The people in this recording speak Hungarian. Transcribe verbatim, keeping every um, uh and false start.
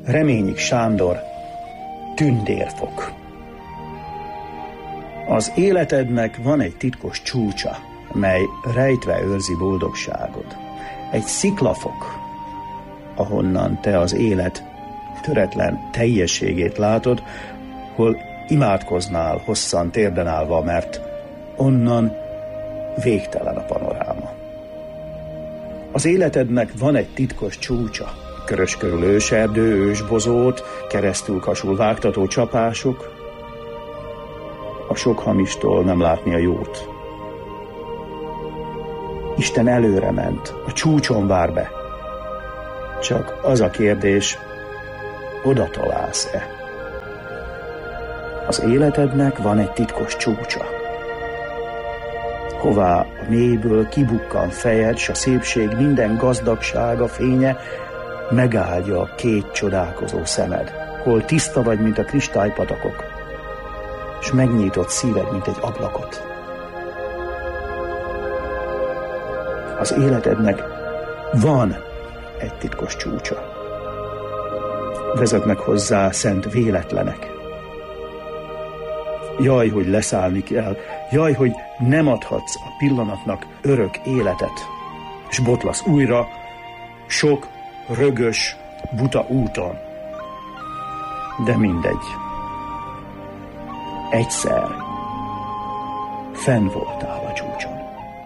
Reményik Sándor, tündérfok. Az életednek van egy titkos csúcsa, mely rejtve őrzi boldogságod. Egy sziklafok, ahonnan te az élet töretlen teljességét látod, hol imádkoznál hosszan térden állva, mert onnan végtelen a panoráma. Az életednek van egy titkos csúcsa, körös körül őserdő, ősbozót, keresztül kasul vágtató csapások, a sok hamistól nem látni a jót. Isten előre ment, a csúcson vár be. Csak az a kérdés, oda találsz-e? Az életednek van egy titkos csúcsa, hová a mélyből kibukkan fejed, s a szépség minden gazdagsága fénye megáldja a két csodálkozó szemed, hol tiszta vagy, mint a kristálypatakok, s megnyitott szíved, mint egy ablakot. Az életednek van egy titkos csúcsa. Vezetnek hozzá szent véletlenek. Jaj, hogy leszállni kell, jaj, hogy nem adhatsz a pillanatnak örök életet, s botlasz újra sok rögös, buta úton. De mindegy. Egyszer fenn voltál a csúcson.